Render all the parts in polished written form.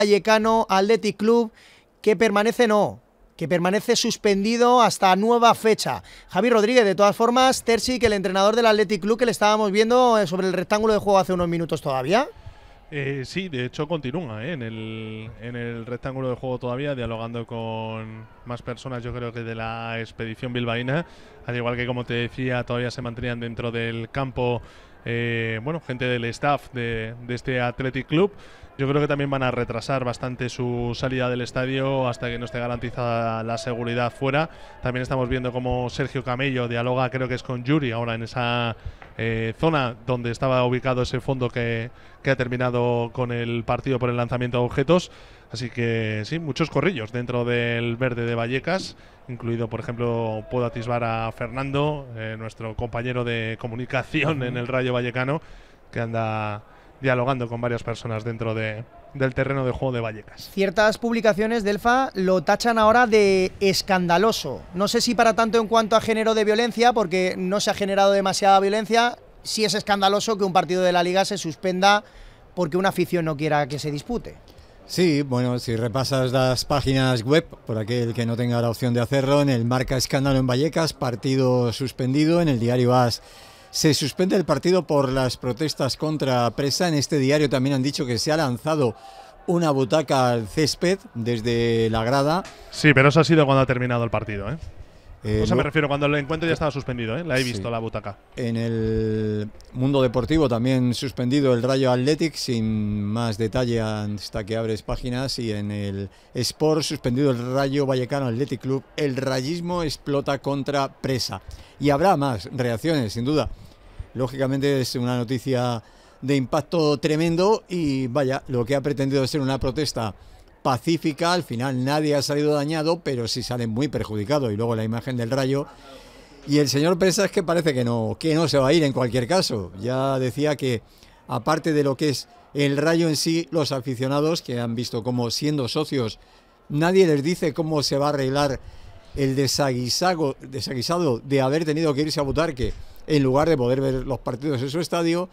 Vallecano Athletic Club, que permanece suspendido hasta nueva fecha. Javi Rodríguez, de todas formas, Terzic, el entrenador del Athletic Club que le estábamos viendo sobre el rectángulo de juego hace unos minutos todavía. Sí, de hecho continúa en el rectángulo de juego todavía, dialogando con más personas, yo creo que de la expedición bilbaína, al igual que, como te decía, todavía se mantenían dentro del campo gente del staff de este Athletic Club. Yo creo que también van a retrasar bastante su salida del estadio hasta que no esté garantizada la seguridad fuera. También estamos viendo cómo Sergio Camello dialoga, creo que es con Yuri, ahora en esa zona donde estaba ubicado ese fondo que ha terminado con el partido por el lanzamiento de objetos. Así que sí, muchos corrillos dentro del verde de Vallecas, incluido, por ejemplo, puedo atisbar a Fernando, nuestro compañero de comunicación en el Rayo Vallecano, que anda dialogando con varias personas dentro del terreno de juego de Vallecas. Ciertas publicaciones de Elfa lo tachan ahora de escandaloso. No sé si para tanto en cuanto a género de violencia, porque no se ha generado demasiada violencia. Sí es escandaloso que un partido de la Liga se suspenda porque una afición no quiera que se dispute. Sí, bueno, si repasas las páginas web, por aquel que no tenga la opción de hacerlo, en el Marca Escándalo en Vallecas, partido suspendido. En el diario AS se suspende el partido por las protestas contra Presa. En este diario también han dicho que se ha lanzado una butaca al césped desde la grada. Sí, pero eso ha sido cuando ha terminado el partido, o sea, me refiero cuando el encuentro ya estaba suspendido, La he visto, la butaca. En el mundo deportivo también suspendido el Rayo Athletic, sin más detalle hasta que abres páginas. Y en el Sport suspendido el Rayo Vallecano Athletic Club. El rayismo explota contra Presa. Y habrá más reacciones, sin duda. Lógicamente es una noticia de impacto tremendo y vaya, lo que ha pretendido ser una protesta pacífica, al final nadie ha salido dañado, pero sí salen muy perjudicados. Y luego la imagen del Rayo y el señor Presa es que parece que no se va a ir en cualquier caso. Ya decía que aparte de lo que es el Rayo en sí, los aficionados que han visto como siendo socios nadie les dice cómo se va a arreglar el desaguisado de haber tenido que irse a Butarque en lugar de poder ver los partidos en su estadio.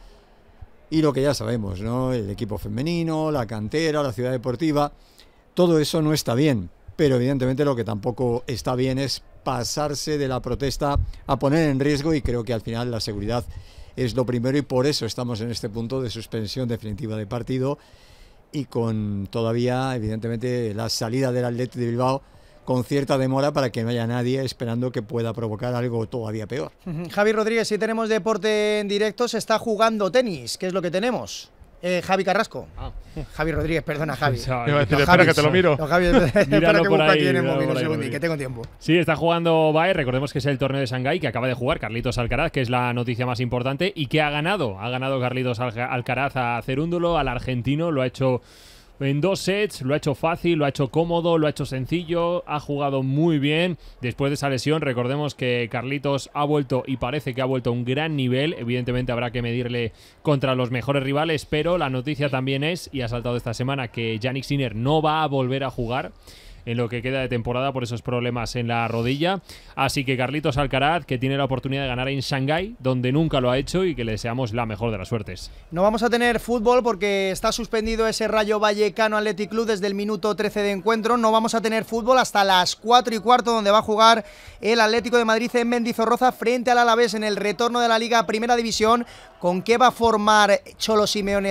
Y lo que ya sabemos, ¿no? El equipo femenino, la cantera, la ciudad deportiva, todo eso no está bien, pero evidentemente lo que tampoco está bien es pasarse de la protesta a poner en riesgo, y creo que al final la seguridad es lo primero, y por eso estamos en este punto de suspensión definitiva de partido y con todavía evidentemente la salida del Athletic de Bilbao con cierta demora para que no haya nadie esperando que pueda provocar algo todavía peor. Javi Rodríguez, si tenemos deporte en directo, se está jugando tenis. ¿Qué es lo que tenemos? Javi Carrasco. Javi Rodríguez, perdona, Javi. Iba a decir, espera que te lo miro. Javi, espera que busco aquí en el móvil un segundo, que tengo tiempo. Sí, está jugando Baez, recordemos que es el torneo de Shanghái que acaba de jugar Carlitos Alcaraz, que es la noticia más importante, y que ha ganado Carlitos Alcaraz a Cerúndulo, al argentino. Lo ha hecho en 2 sets, lo ha hecho fácil, lo ha hecho cómodo, lo ha hecho sencillo, ha jugado muy bien. Después de esa lesión, recordemos que Carlitos ha vuelto, y parece que ha vuelto a un gran nivel. Evidentemente habrá que medirle contra los mejores rivales, pero la noticia también es, y ha saltado esta semana, que Jannik Sinner no va a volver a jugar en lo que queda de temporada por esos problemas en la rodilla. Así que Carlitos Alcaraz, que tiene la oportunidad de ganar en Shanghái, donde nunca lo ha hecho, y que le deseamos la mejor de las suertes. No vamos a tener fútbol porque está suspendido ese Rayo Vallecano Athletic Club desde el minuto 13 de encuentro. No vamos a tener fútbol hasta las 4:15, donde va a jugar el Atlético de Madrid en Mendizorroza frente al Alavés en el retorno de la Liga Primera División. ¿Con qué va a formar el Cholo Simeone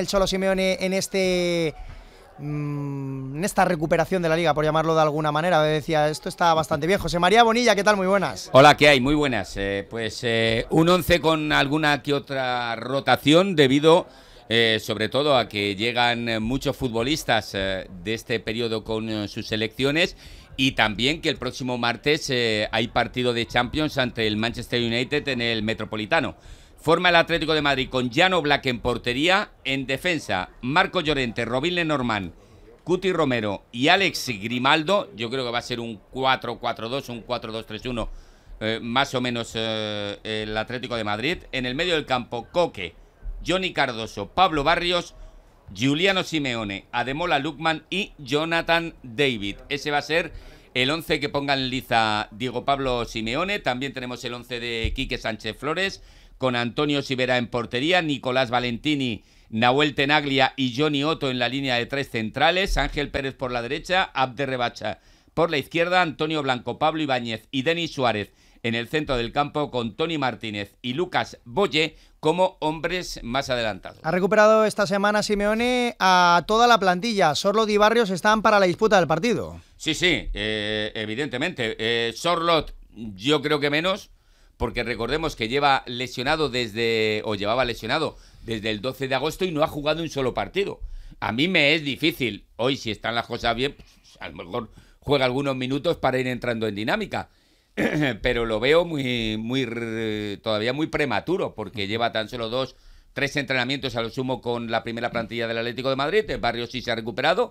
en esta recuperación de la Liga, por llamarlo de alguna manera? Decía, esto está bastante bien. José María Bonilla, ¿qué tal? Muy buenas. Hola, ¿qué hay? Muy buenas. Un 11 con alguna que otra rotación debido sobre todo a que llegan muchos futbolistas de este periodo con sus selecciones, y también que el próximo martes hay partido de Champions ante el Manchester United en el Metropolitano. Forma el Atlético de Madrid con Jan Oblak en portería. En defensa, Marco Llorente, Robin Lenormand, Cuti Romero y Alex Grimaldo. Yo creo que va a ser un 4-4-2, un 4-2-3-1, más o menos el Atlético de Madrid. En el medio del campo, Coque, Johnny Cardoso, Pablo Barrios, Giuliano Simeone, Ademola Lookman y Jonathan David. Ese va a ser el 11 que ponga en liza Diego Pablo Simeone. También tenemos el 11 de Quique Sánchez Flores, con Antonio Sivera en portería, Nicolás Valentini Nahuel Tenaglia y Johnny Otto en la línea de 3 centrales, Ángel Pérez por la derecha, Abder Rebacha por la izquierda, Antonio Blanco, Pablo Ibáñez y Denis Suárez en el centro del campo, con Toni Martínez y Lucas Boye como hombres más adelantados. Ha recuperado esta semana Simeone a toda la plantilla. Sorlot y Barrios están para la disputa del partido. Sí, evidentemente. Sorlot yo creo que menos, porque recordemos que llevaba lesionado desde el 12 de agosto y no ha jugado un solo partido. A mí me es difícil. Hoy, si están las cosas bien, pues, a lo mejor juega algunos minutos para ir entrando en dinámica. Pero lo veo todavía muy prematuro, porque lleva tan solo 3 entrenamientos a lo sumo con la primera plantilla del Atlético de Madrid. El Barrio sí se ha recuperado.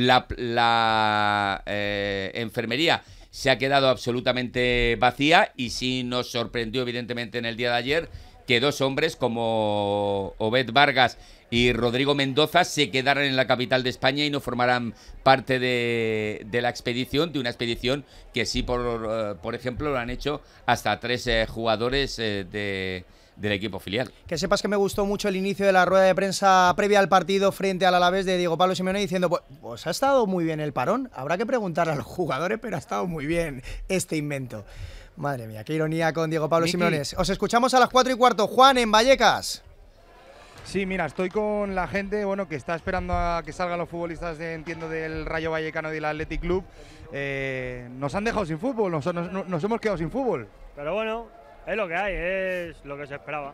La enfermería se ha quedado absolutamente vacía, y sí nos sorprendió evidentemente en el día de ayer que 2 hombres como Obed Vargas y Rodrigo Mendoza se quedaran en la capital de España y no formaran parte de la expedición, de una expedición que sí, por ejemplo, lo han hecho hasta 3 jugadores del equipo filial. Que sepas que me gustó mucho el inicio de la rueda de prensa previa al partido frente al Alavés de Diego Pablo Simeone, diciendo, pues ha estado muy bien el parón, habrá que preguntar a los jugadores, pero ha estado muy bien este invento. Madre mía, qué ironía con Diego Pablo Simeone. Os escuchamos a las 4:15. Juan, en Vallecas. Sí, mira, estoy con la gente, bueno, que está esperando a que salgan los futbolistas, entiendo, del Rayo Vallecano y del Athletic Club. Nos han dejado sin fútbol, nos hemos quedado sin fútbol. Pero bueno, es lo que hay, es lo que se esperaba.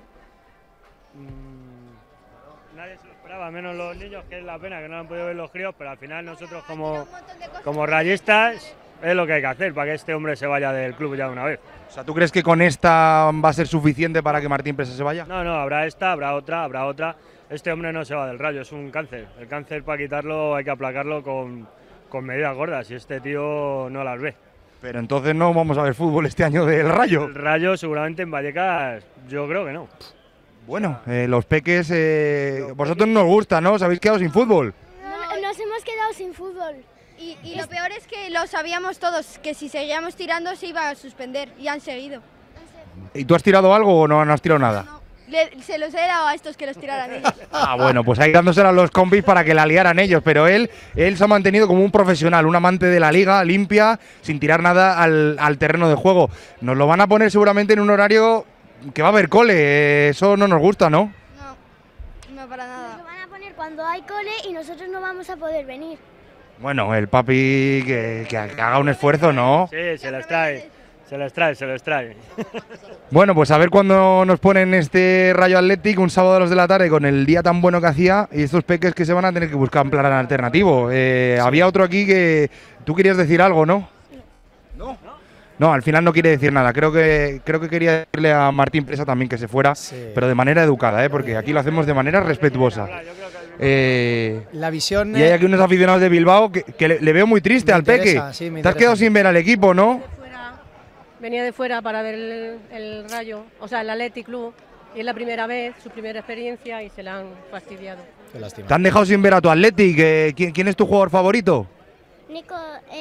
Nadie se lo esperaba, menos los niños, que es la pena que no han podido ver los críos, pero al final nosotros como rayistas es lo que hay que hacer para que este hombre se vaya del club ya de una vez. O sea, ¿tú crees que con esta va a ser suficiente para que Martín Presa se vaya? No, habrá esta, habrá otra. Este hombre no se va del Rayo, es un cáncer. El cáncer, para quitarlo hay que aplacarlo con medidas gordas, y este tío no las ve. Pero entonces no vamos a ver fútbol este año del Rayo. El Rayo seguramente en Vallecas, yo creo que no. Bueno, los peques, vosotros no os gusta, ¿no? ¿Os habéis quedado sin fútbol? No, nos hemos quedado sin fútbol. Y lo peor es que lo sabíamos todos, que si seguíamos tirando se iba a suspender, y han seguido. ¿Y tú has tirado algo o no has tirado nada? No, se los he dado a estos que los tiraran ellos. Ah, bueno, pues ahí dándosela a los compis para que la liaran ellos, pero él se ha mantenido como un profesional, un amante de la liga, limpia, sin tirar nada al terreno de juego. Nos lo van a poner seguramente en un horario que va a haber cole, eso no nos gusta, ¿no? No para nada. Nos lo van a poner cuando hay cole y nosotros no vamos a poder venir. Bueno, el papi que haga un esfuerzo, ¿no? Sí, se les trae. Bueno, pues a ver cuándo nos ponen este Rayo Athletic un sábado a las 2 de la tarde con el día tan bueno que hacía, y estos peques que se van a tener que buscar un plan alternativo. Sí. Había otro aquí que tú querías decir algo, ¿no? No, al final no quiere decir nada. Creo que quería decirle a Martín Presa también que se fuera, sí, pero de manera educada, porque aquí lo hacemos de manera respetuosa. La visión. Y hay aquí unos aficionados de Bilbao que le veo muy triste al peque. Sí, te has quedado sin ver al equipo, ¿no? Venía de fuera para ver el Rayo, o sea, el Athletic Club, y es la primera vez, su primera experiencia, y se la han fastidiado. Qué lástima. Te han dejado sin ver a tu Athletic. ¿Quién es tu jugador favorito? Nico,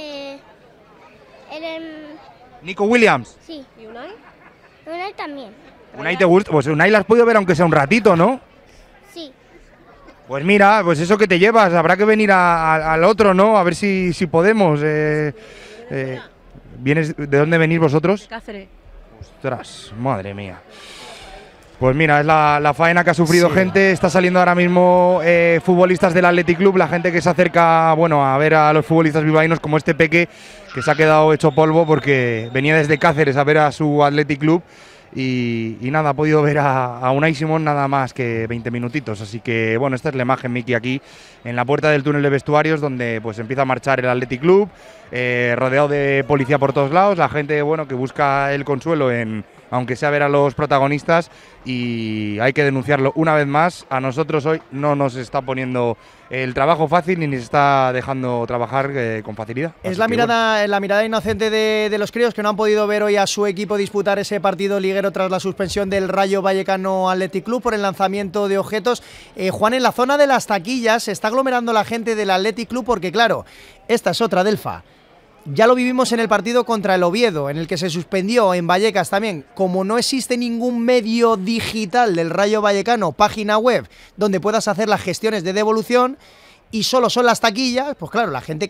Nico Williams. Sí. ¿Y Unai? Unai también. ¿Unai te gusta? Pues Unai la has podido ver aunque sea un ratito, ¿no? Sí. Pues mira, pues eso que te llevas, habrá que venir al otro, ¿no? A ver si podemos. ¿Vienes, de dónde venís vosotros? Cáceres. Ostras, madre mía. Pues mira, es la faena que ha sufrido gente. Está saliendo ahora mismo futbolistas del Athletic Club, la gente que se acerca, bueno, a ver a los futbolistas bilbaínos, como este peque que se ha quedado hecho polvo porque venía desde Cáceres a ver a su Athletic Club. Y nada, ha podido ver a Unai Simón nada más que 20 minutitos. Así que bueno, esta es la imagen, Miki, aquí en la puerta del túnel de vestuarios, donde pues empieza a marchar el Athletic Club, rodeado de policía por todos lados, la gente, bueno, que busca el consuelo aunque sea ver a los protagonistas, y hay que denunciarlo una vez más. A nosotros hoy no nos está poniendo el trabajo fácil ni nos está dejando trabajar con facilidad. Es la mirada inocente de los críos que no han podido ver hoy a su equipo disputar ese partido liguero tras la suspensión del Rayo Vallecano Athletic Club por el lanzamiento de objetos. Juan, en la zona de las taquillas se está aglomerando la gente del Athletic Club porque, claro, esta es otra, Delfa. Ya lo vivimos en el partido contra el Oviedo, en el que se suspendió en Vallecas también. Como no existe ningún medio digital del Rayo Vallecano, página web, donde puedas hacer las gestiones de devolución, y solo son las taquillas, pues claro, la gente